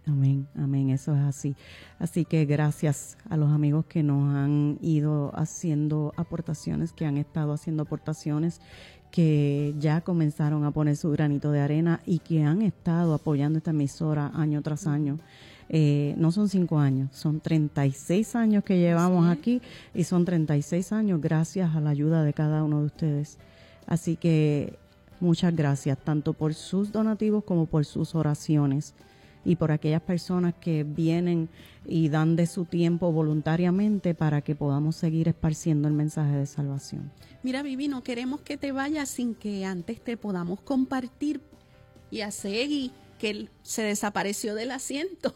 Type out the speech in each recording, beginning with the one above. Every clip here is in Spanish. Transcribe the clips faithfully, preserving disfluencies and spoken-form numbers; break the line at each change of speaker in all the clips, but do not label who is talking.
Amén, amén, eso es así. Así que gracias a los amigos que nos han ido haciendo aportaciones, que han estado haciendo aportaciones, que ya comenzaron a poner su granito de arena y que han estado apoyando esta emisora año tras año. Eh, no son cinco años, son treinta y seis años que llevamos sí. aquí, y son treinta y seis años gracias a la ayuda de cada uno de ustedes. Así que muchas gracias, tanto por sus donativos como por sus oraciones, y por aquellas personas que vienen y dan de su tiempo voluntariamente para que podamos seguir esparciendo el mensaje de salvación.
Mira, Vivi, no queremos que te vayas sin que antes te podamos compartir y a Segui, que él se desapareció del asiento.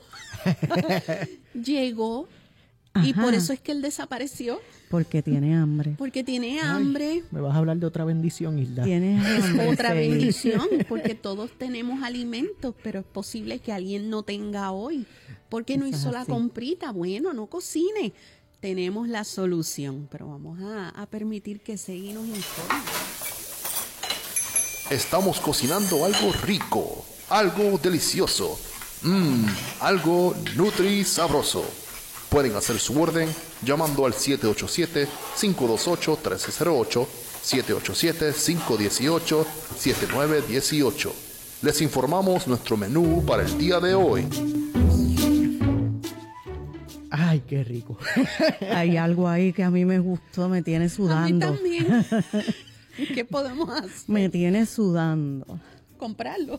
Llegó. Ajá. Y por eso es que él desapareció.
Porque tiene hambre.
Porque tiene hambre.
Ay, me vas a hablar de otra bendición, Hilda.
Tienes hambre.
Es otra bendición, porque todos tenemos alimentos, pero es posible que alguien no tenga hoy. ¿Por qué no hizo la comprita? Bueno, no cocine. Tenemos la solución, pero vamos a, a permitir que Segui nos informe.
Estamos cocinando algo rico, algo delicioso, mmm, algo nutri sabroso. Pueden hacer su orden llamando al siete ocho siete, cinco dos ocho, uno tres cero ocho, siete ocho siete, cinco uno ocho, siete nueve uno ocho. Les informamos nuestro menú para el día de hoy.
Ay, qué rico.
Hay algo ahí que a mí me gustó, me tiene sudando.
A mí también. ¿Qué podemos hacer?
Me tiene sudando.
Comprarlo.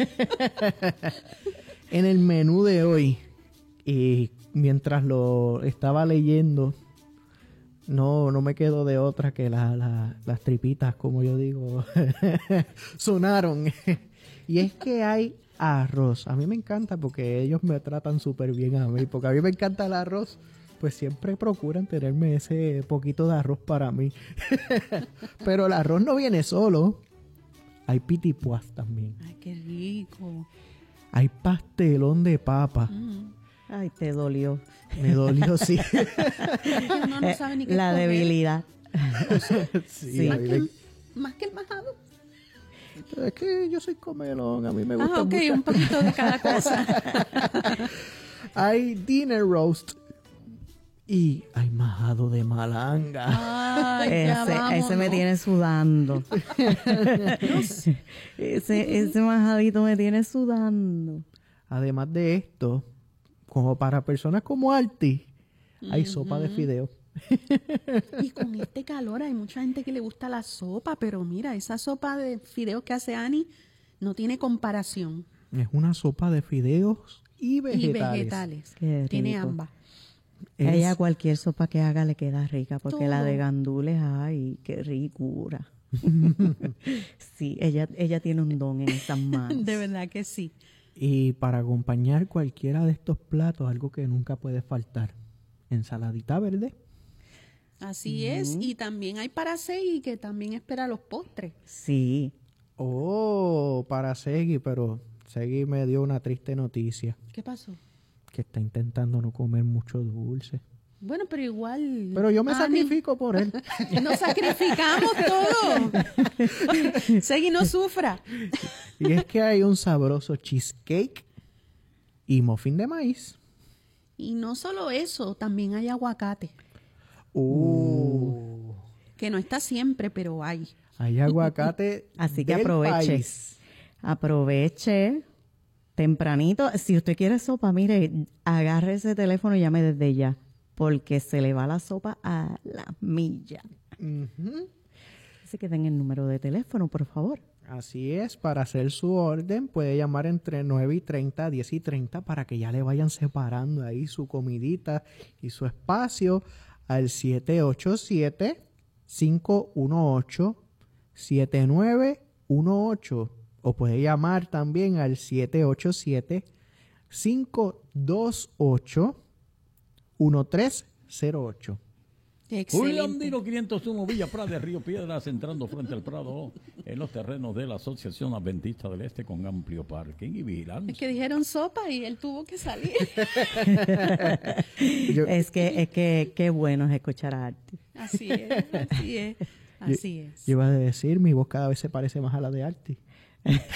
En el menú de hoy, y mientras lo estaba leyendo, no no me quedo de otra que la, la, las tripitas, como yo digo, sonaron. Y es que hay arroz. A mí me encanta porque ellos me tratan súper bien a mí, porque a mí me encanta el arroz. Pues siempre procuran tenerme ese poquito de arroz para mí. Pero el arroz no viene solo. Hay pitipuás también.
Ay, qué rico.
Hay pastelón de papa.
Mm.
Ay, te dolió.
Me dolió, sí.
Uno no sabe ni qué
La
comer.
debilidad.
Sí,
Sí. Más,
a mí
que el,
me-
más que el majado.
Es que yo soy comelón, a mí me gusta
Ah, ok,
mucho.
un poquito de cada cosa.
Hay dinner roast y hay majado de malanga.
Ay, ya
ese,
vámonos.
ese me tiene sudando. ese, ese majadito me tiene sudando.
Además de esto, como para personas como Arti, hay sopa de fideo.
Y con este calor hay mucha gente que le gusta la sopa, pero mira, esa sopa de fideos que hace Ani no tiene comparación.
Es una sopa de fideos y vegetales.
Y vegetales.
Qué
Tiene
rico.
ambas.
A
Es-
ella cualquier sopa que haga le queda rica, porque
Todo.
la de gandules, ay, qué ricura. Sí, ella, ella tiene un don en esas manos.
De verdad que sí.
Y para acompañar cualquiera de estos platos, algo que nunca puede faltar, ensaladita verde.
Así es. Y también hay para Segui, que también espera los postres.
Sí.
Oh, para Segui, pero Segui me dio una triste noticia,
¿Qué pasó?
que está intentando no comer mucho dulce.
Bueno, pero igual...
Pero yo me
Ani,
sacrifico por él.
Nos sacrificamos todo. Segui, no sufra.
Y es que hay un sabroso cheesecake y muffin de maíz.
Y no solo eso, también hay aguacate.
Uh,
Que no está siempre, pero hay.
hay aguacate.
Así que
del
aproveche.
país.
Aproveche tempranito. Si usted quiere sopa, mire, agarre ese teléfono y llame desde ya, porque se le va la sopa a la milla.
Ujú.
Así que den el número de teléfono, por favor.
Así es, para hacer su orden puede llamar entre nueve y treinta, diez y treinta para que ya le vayan separando ahí su comidita y su espacio al siete ocho siete, cinco uno ocho, siete nueve uno ocho o puede llamar también al siete ocho siete, cinco dos ocho, uno tres cero ocho.
Julio
Excelente.
Andino quinientos uno Villa Prada, Río Piedras, entrando frente al Prado, en los terrenos de la Asociación Adventista del Este con amplio parking y vigilancia.
Es que dijeron sopa y él tuvo que salir.
Yo-
Es que, es que, qué bueno es escuchar a Arti.
Así es, así es, así
yo-
es.
Yo iba a decir, mi voz cada vez se parece más a la de Arti.